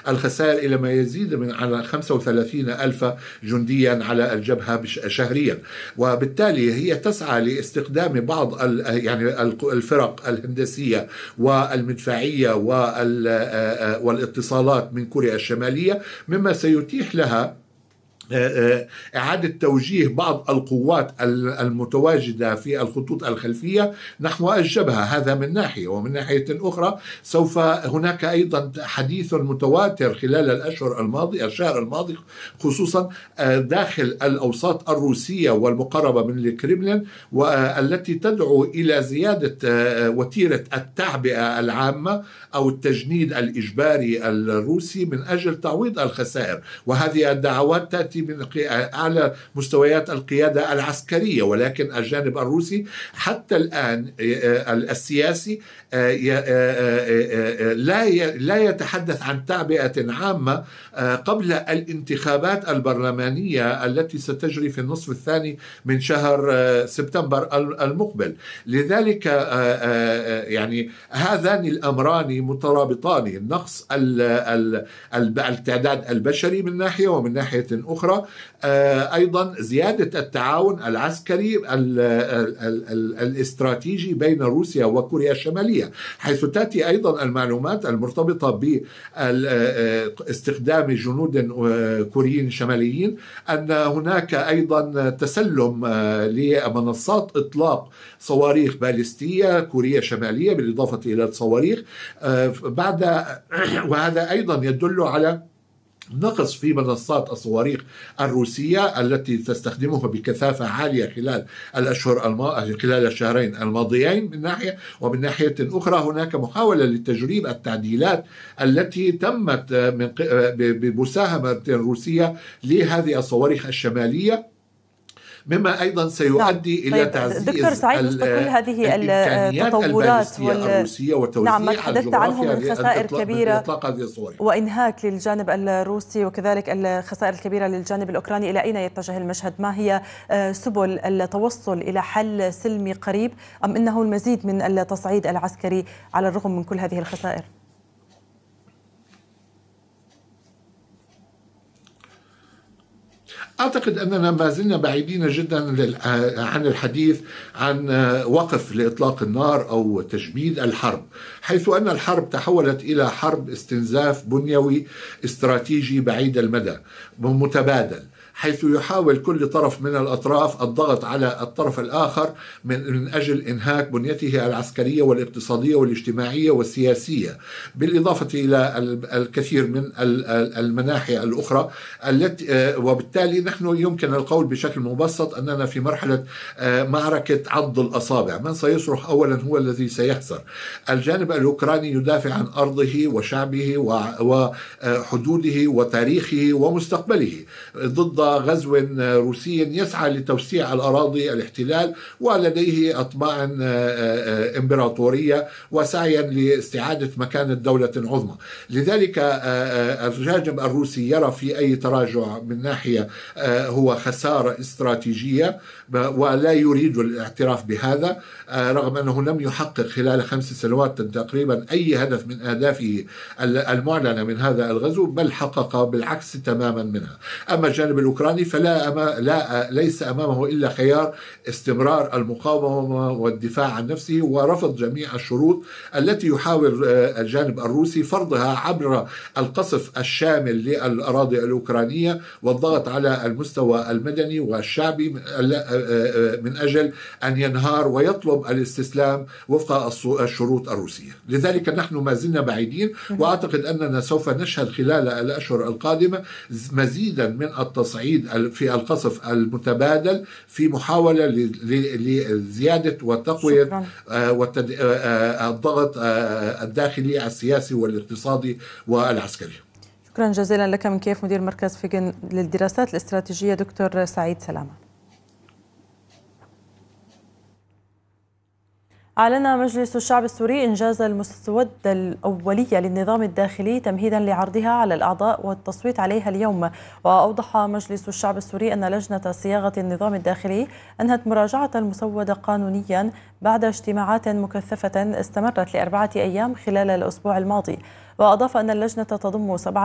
الخسائر إلى ما يزيد من على 35 ألف جنديا على الجبهة شهريا. وبالتالي هي تسعى لاستخدام بعض يعني الفرق الهندسية والمدفعية والاتصالات من كوريا الشمالية، مما سيتيح لها إعادة توجيه بعض القوات المتواجدة في الخطوط الخلفية نحو الجبهة. هذا من ناحية، ومن ناحية أخرى سوف هناك أيضا حديث متواتر خلال الشهر الماضي خصوصا داخل الأوساط الروسية والمقربة من الكرملين، والتي تدعو إلى زيادة وتيرة التعبئة العامة أو التجنيد الإجباري الروسي من أجل تعويض الخسائر. وهذه الدعوات تأتي من أعلى مستويات القيادة العسكرية، ولكن الجانب الروسي حتى الآن السياسي لا يتحدث عن تعبئة عامة قبل الانتخابات البرلمانية التي ستجري في النصف الثاني من شهر سبتمبر المقبل. لذلك يعني هذان الأمران مترابطان، النقص التعداد البشري من ناحية، ومن ناحية أخرى أيضا زيادة التعاون العسكري الاستراتيجي بين روسيا وكوريا الشمالية، حيث تأتي أيضا المعلومات المرتبطة باستخدام جنود كوريين شماليين أن هناك أيضا تسلم لمنصات إطلاق صواريخ باليستية كوريا شمالية بالإضافة إلى الصواريخ وهذا أيضا يدل على نقص في منصات الصواريخ الروسية التي تستخدمها بكثافة عالية خلال الشهرين الماضيين من ناحية، ومن ناحية أخرى هناك محاولة لتجريب التعديلات التي تمت بمساهمة روسية لهذه الصواريخ الشمالية، مما أيضا سيؤدي إلى تعزيز دكتور سعيد وسط كل هذه التطورات الروسية وتوزيع نعم، ما تحدثت عنه من خسائر كبيرة وإنهاك للجانب الروسي وكذلك الخسائر الكبيرة للجانب الأوكراني، إلى أين يتجه المشهد؟ ما هي سبل التوصل إلى حل سلمي قريب، أم إنه المزيد من التصعيد العسكري على الرغم من كل هذه الخسائر؟ أعتقد أننا ما زلنا بعيدين جدا عن الحديث عن وقف لإطلاق النار أو تجميد الحرب، حيث أن الحرب تحولت إلى حرب استنزاف بنيوي استراتيجي بعيد المدى متبادل، حيث يحاول كل طرف من الأطراف الضغط على الطرف الآخر من أجل إنهاك بنيته العسكرية والاقتصادية والاجتماعية والسياسية، بالإضافة إلى الكثير من المناحي الأخرى وبالتالي نحن يمكن القول بشكل مبسط أننا في مرحلة معركة عض الأصابع، من سيصرخ أولا هو الذي سيخسر. الجانب الأوكراني يدافع عن أرضه وشعبه وحدوده وتاريخه ومستقبله ضد غزو روسي يسعى لتوسيع الأراضي الاحتلال، ولديه أطماع إمبراطورية وسعيا لاستعادة مكانة دولة عظمى. لذلك الجانب الروسي يرى في أي تراجع من ناحية هو خسارة استراتيجية، ولا يريد الاعتراف بهذا رغم أنه لم يحقق خلال 5 سنوات تقريبا أي هدف من أهدافه المعلنة من هذا الغزو، بل حقق بالعكس تماما منها. أما الجانب الأوكراني ليس أمامه إلا خيار استمرار المقاومة والدفاع عن نفسه ورفض جميع الشروط التي يحاول الجانب الروسي فرضها عبر القصف الشامل للأراضي الأوكرانية والضغط على المستوى المدني والشعبي من أجل أن ينهار ويطلب الاستسلام وفق الشروط الروسية. لذلك نحن ما زلنا بعيدين، وأعتقد أننا سوف نشهد خلال الأشهر القادمة مزيدا من التصعيد في القصف المتبادل في محاولة لزيادة وتقوية الضغط الداخلي السياسي والاقتصادي والعسكري. شكرا جزيلا لك من كييف مدير مركز فيجن للدراسات الاستراتيجية دكتور سعيد سلامة. أعلن مجلس الشعب السوري إنجاز المسودة الأولية للنظام الداخلي تمهيدا لعرضها على الأعضاء والتصويت عليها اليوم. وأوضح مجلس الشعب السوري أن لجنة صياغة النظام الداخلي أنهت مراجعة المسودة قانونيا بعد اجتماعات مكثفة استمرت ل4 أيام خلال الأسبوع الماضي. وأضاف أن اللجنة تضم 7